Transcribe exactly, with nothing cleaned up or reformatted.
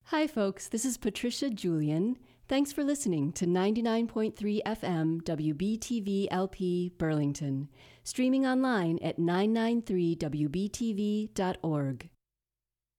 Hi, folks. This is Patricia Julian. Thanks for listening to ninety-nine point three F M W B T V L P Burlington, streaming online at nine nine three W B T V dot org.